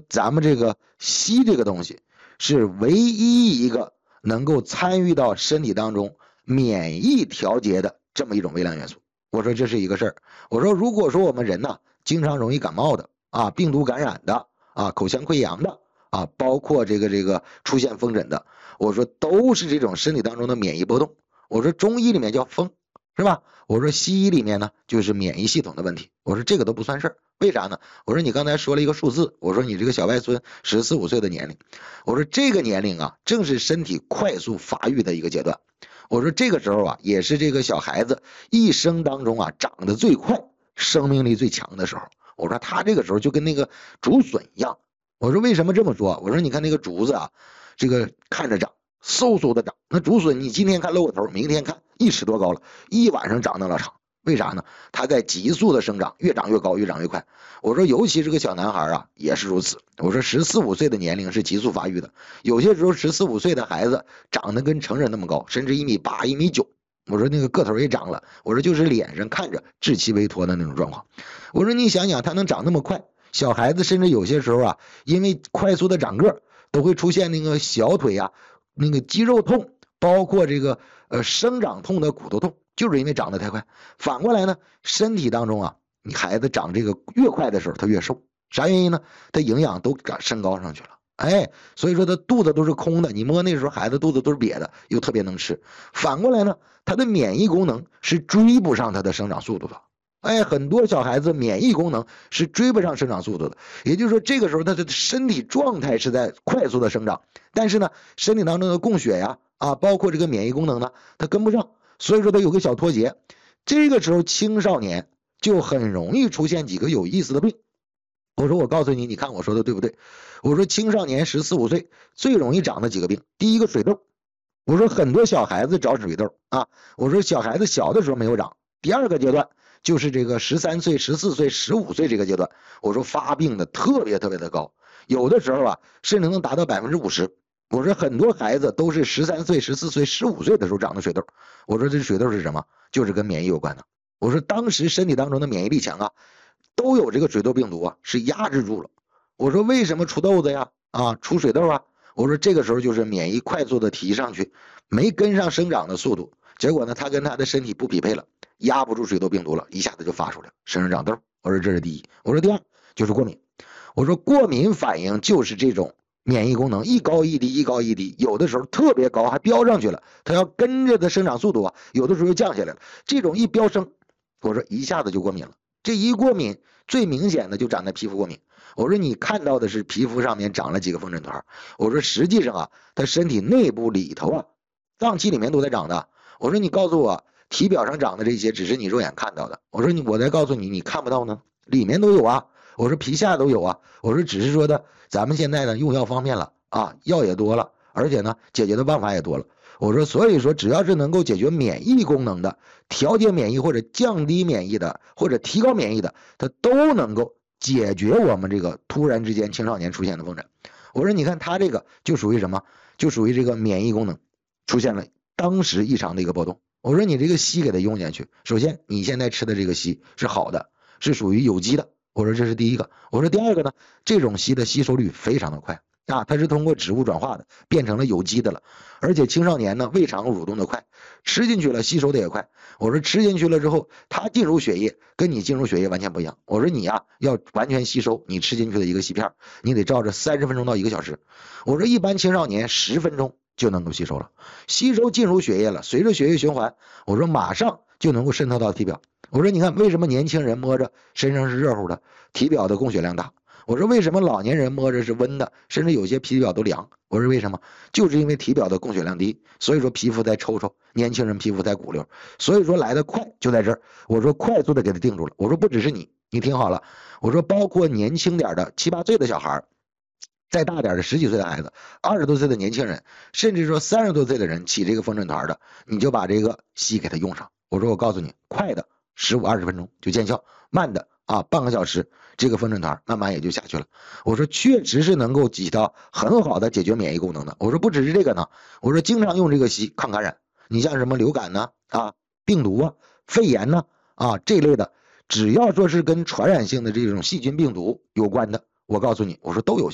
咱们这个硒这个东西是唯一一个能够参与到身体当中免疫调节的这么一种微量元素。我说这是一个事儿。我说如果说我们人呢经常容易感冒的啊，病毒感染的啊，口腔溃疡的啊，包括这个出现风疹的，我说都是这种身体当中的免疫波动。我说中医里面叫风，是吧？我说西医里面呢就是免疫系统的问题。我说这个都不算事儿，为啥呢？我说你刚才说了一个数字，我说你这个小外孙14、15岁的年龄，我说这个年龄啊正是身体快速发育的一个阶段。我说这个时候啊也是这个小孩子一生当中啊长得最快、生命力最强的时候。我说他这个时候就跟那个竹笋一样。我说为什么这么说？我说你看那个竹子啊，这个看着长，嗖嗖的长。那竹笋你今天看露个头，明天看1尺多高了，一晚上长那么长。为啥呢？它在急速的生长，越长越高，越长越快。我说尤其是个小男孩啊也是如此。我说14、15岁的年龄是急速发育的，有些时候14、15岁的孩子长得跟成人那么高，甚至1.8米、1.9米。我说那个个头也长了，我说就是脸上看着稚气微脱的那种状况。我说你想想他能长那么快，小孩子甚至有些时候啊因为快速的长个都会出现那个小腿啊那个肌肉痛，包括这个生长痛的骨头痛，就是因为长得太快。反过来呢，身体当中啊你孩子长这个越快的时候他越瘦，啥原因呢？他营养都升高上去了。哎，所以说他肚子都是空的，你摸那时候孩子肚子都是瘪的，又特别能吃。反过来呢，他的免疫功能是追不上他的生长速度的。哎，很多小孩子免疫功能是追不上生长速度的，也就是说这个时候他的身体状态是在快速的生长，但是呢身体当中的供血呀包括这个免疫功能呢他跟不上，所以说他有个小脱节。这个时候青少年就很容易出现几个有意思的病。我说我告诉你，你看我说的对不对？我说青少年14、15岁最容易长的几个病，第一个水痘。我说很多小孩子长水痘啊，我说小孩子小的时候没有长。第二个阶段就是这个13岁、14岁、15岁这个阶段，我说发病的特别的高，有的时候啊甚至能达到50%。我说很多孩子都是13岁、14岁、15岁的时候长的水痘。我说这水痘是什么？就是跟免疫有关的。我说当时身体当中的免疫力强啊，都有这个水痘病毒啊是压制住了。我说为什么出痘子呀出水痘啊？我说这个时候就是免疫快速的提上去，没跟上生长的速度，结果呢他跟他的身体不匹配了，压不住水痘病毒了，一下子就发出来了，身上长痘。我说这是第一。我说第二就是过敏。我说过敏反应就是这种免疫功能一高一低，一高一低，有的时候特别高还飙上去了，它要跟着的生长速度啊有的时候又降下来了，这种一飙升，我说一下子就过敏了。这一过敏最明显的就长在皮肤过敏。我说你看到的是皮肤上面长了几个风疹团，我说实际上啊他身体内部里头啊脏器里面都在长的。我说你告诉我体表上长的这些只是你肉眼看到的，我说我再告诉你，你看不到呢，里面都有啊。我说皮下都有啊。我说只是说的咱们现在呢用药方便了药也多了，而且呢解决的办法也多了。我说所以说只要是能够解决免疫功能的，调节免疫或者降低免疫的或者提高免疫的，它都能够解决我们这个突然之间青少年出现的风疹。我说你看他这个就属于什么？就属于这个免疫功能出现了当时异常的一个波动。我说你这个硒给它用进去，首先你现在吃的这个硒是好的，是属于有机的。我说这是第一个。我说第二个呢，这种硒的吸收率非常的快它是通过植物转化的变成了有机的了，而且青少年呢胃肠蠕动的快，吃进去了吸收的也快。我说吃进去了之后它进入血液跟你进入血液完全不一样。我说你要完全吸收你吃进去的一个硒片，你得照着30分钟到1个小时。我说一般青少年10分钟就能够吸收了，吸收进入血液了，随着血液循环，我说马上就能够渗透到体表。我说你看为什么年轻人摸着身上是热乎的，体表的供血量大。我说为什么老年人摸着是温的，甚至有些皮表都凉。我说为什么？就是因为体表的供血量低，所以说皮肤在抽抽，年轻人皮肤在鼓溜，所以说来的快就在这儿。我说快速的给他定住了。我说不只是你听好了，我说包括年轻点的7、8岁的小孩，再大点的10几岁的孩子，20多岁的年轻人，甚至说30多岁的人起这个风疹团的，你就把这个硒给他用上。我说我告诉你，快的15、20分钟就见效，慢的半个小时，这个风疹团慢慢也就下去了。我说确实是能够起到很好的解决免疫功能的。我说不只是这个呢，我说经常用这个硒抗感染，你像什么流感呢病毒肺炎呢这类的，只要说是跟传染性的这种细菌病毒有关的，我告诉你，我说都有效。